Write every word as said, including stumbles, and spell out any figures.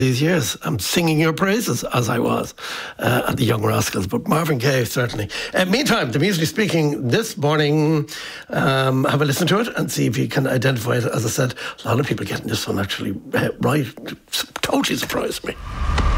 these years. I'm singing your praises, as I was uh, at the Young Rascals, but Marvin Gaye, certainly. Uh, meantime, the Musically Speaking this morning, um, have a listen to it and see if you can identify it. As I said, a lot of people getting this one actually uh, right. Totally surprised me.